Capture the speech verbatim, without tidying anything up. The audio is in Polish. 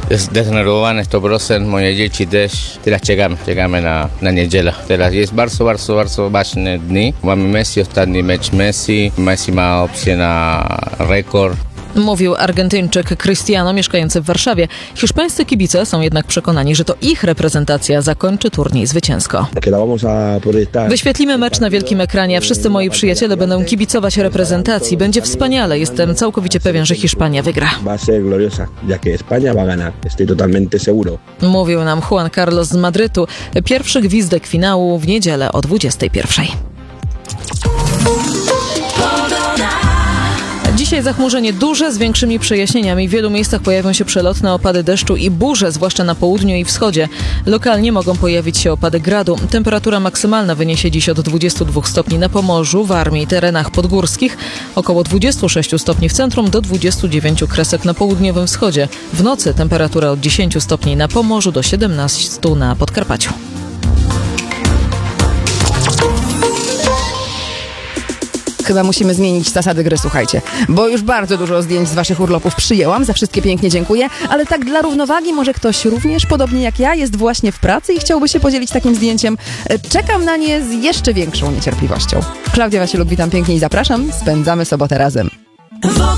zdenerwowane sto procent, moje dzieci też. Teraz czekamy, czekamy na, na niedzielę. Teraz jest bardzo, bardzo, bardzo ważne dni. Mamy Messi, ostatni mecz Messi. Messi ma opcję na rekord. Mówił Argentyńczyk Cristiano, mieszkający w Warszawie. Hiszpańscy kibice są jednak przekonani, że to ich reprezentacja zakończy turniej zwycięsko. Wyświetlimy mecz na wielkim ekranie, a wszyscy moi przyjaciele będą kibicować reprezentacji. Będzie wspaniale. Jestem całkowicie pewien, że Hiszpania wygra. Mówił nam Juan Carlos z Madrytu. Pierwszy gwizdek finału w niedzielę o dwudziestej pierwszej. Dzisiaj zachmurzenie duże z większymi przejaśnieniami. W wielu miejscach pojawią się przelotne opady deszczu i burze, zwłaszcza na południu i wschodzie. Lokalnie mogą pojawić się opady gradu. Temperatura maksymalna wyniesie dziś od dwudziestu dwóch stopni na Pomorzu, Warmii i terenach podgórskich, około dwudziestu sześciu stopni w centrum do dwudziestu dziewięciu kresek na południowym wschodzie. W nocy temperatura od dziesięciu stopni na Pomorzu do siedemnastu na Podkarpaciu. Chyba musimy zmienić zasady gry, słuchajcie, bo już bardzo dużo zdjęć z waszych urlopów przyjęłam, za wszystkie pięknie dziękuję, ale tak dla równowagi może ktoś również, podobnie jak ja, jest właśnie w pracy i chciałby się podzielić takim zdjęciem. Czekam na nie z jeszcze większą niecierpliwością. Klaudia Wasieluk, witam pięknie i zapraszam, spędzamy sobotę razem.